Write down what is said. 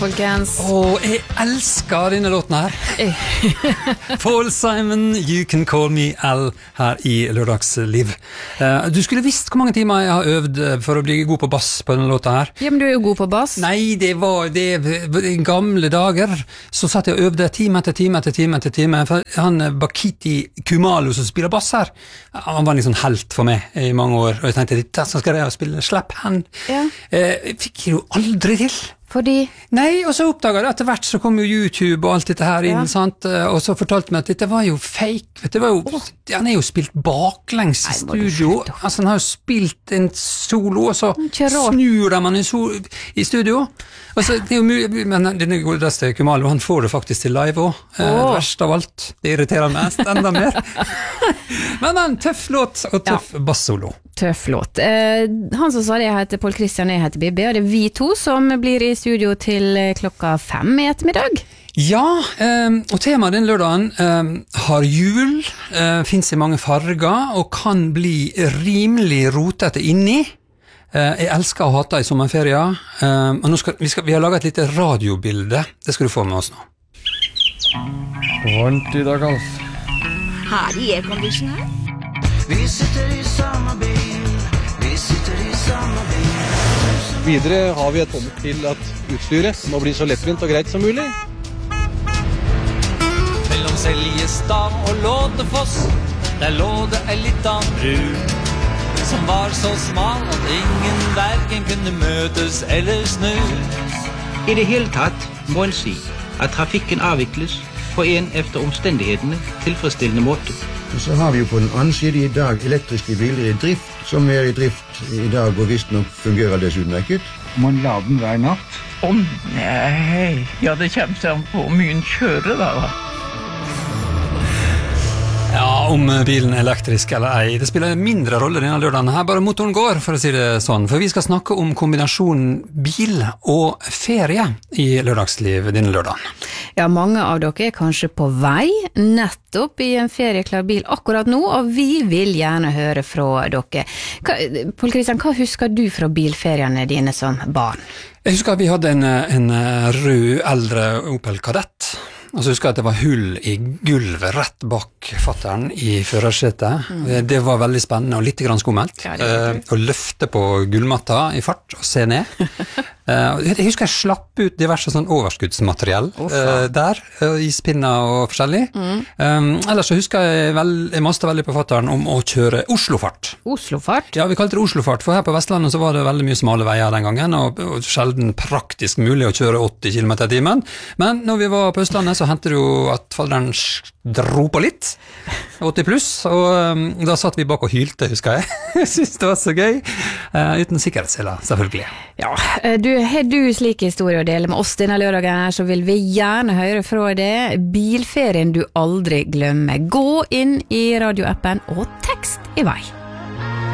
Folkens. Jeg elsker denne låten her. Paul Simon, You Can Call Me Al, her i Lørdagsliv. Du skulle visst hvor mange timer jeg har øvd for å bli god på bass på denne låta her. Ja, men du er jo god på bass. Nei, det var i gamle dager. Så satt jeg og øvde time etter time etter time etter time. For han Bakiti Kumalo som spiller bass her, han var en liksom helt for meg i mange år. Og jeg tenkte, dette skal jeg spille Slap Hand. Ja. Fikk jeg jo aldri til. Fordi? Nei, og så oppdaget jeg etter hvert så kom jo YouTube og alt dette her inn, sant? Og så fortalte meg at dette var jo fake, vet du, han er jo spilt baklengs i studio, altså han har jo spilt en solo, og så snur de han i studio, og så det er jo mulig, men denne godeste Kumalo, han får det faktisk til live også, verst av alt, det irriterer meg enda mer, men en tøff låt og tøff bassolo. Tøff låt. Han som sa det, jeg heter Paul Christian, jeg heter Bibi, og det er vi to som blir i studio til 5:00 i ettermiddag. Ja, og temaet den lørdagen har jul, finnes i mange farger, og kan bli rimelig rotete inni. Jeg elsker å hate i sommerferien, og nå vi har laget et lite radiobilde, det skal du få med oss nå. Varmt i dag, Alf. Herlig aircondition her. Vi sitter i samme bil, vi sitter i samme bil. Videre har vi et tomt til at utstyret må bli så lettvint og greit som mulig. Mellom Seljestad og Lådefoss, der lå det en liten bru, som var så smal at ingen verken kunne møtes eller snu. I det hele tatt må en si at trafikken avvikles på en efter omstendighetene tilfredsstillende måte. Så har vi jo på den annen side i dag elektriske biler i drift, som er i drift i dag og visst nok fungerer dessuten utmerket. Man lader den hver natt. Nei, ja det kommer seg på hvor mye en kjører da. Ja, om bilen er elektrisk eller ei, det spiller mindre rolle denne lørdagen her, bare motoren går, for å si det sånn, for vi skal snakke om kombinasjonen bil og ferie i Lørdagsliv denne lørdagen. Ja, mange av dere er kanskje på vei nettopp i en ferieklar bil akkurat nå, og vi vil gjerne høre fra dere. Paul Christian, hva husker du fra bilferiene dine som barn? Jeg husker at vi hadde en rød eldre Opel Kadett, og så husker jeg at det var hull i gulvet rett bak fatteren i førersetet. Det var veldig spennende og litt grann skummelt. Å løfte på gullmatta i fart og se ned. Jeg husker jeg slapp ut diverse sånn overskuddsmateriell der, ispinner og forskjellig. Ellers så husker jeg maste veldig på fatteren om å kjøre Oslofart. Oslofart? Ja, vi kalte det Oslofart, for her på Vestlandet så var det veldig mye smale veier den gangen, og sjelden praktisk mulig å kjøre 80 km i timen. Men når vi var på Østlandet så hendte det jo at falderen dro på litt, 80 pluss, og da satt vi bak og hylte, husker jeg. Jeg synes det var så gøy, uten sikkerhetsseler, selvfølgelig. Ja, har du slik historie å dele med oss denne lørdagen her, så vil vi gjerne høre fra deg. Bilferien du aldri glemmer. Gå inn i radioappen og tekst i vei.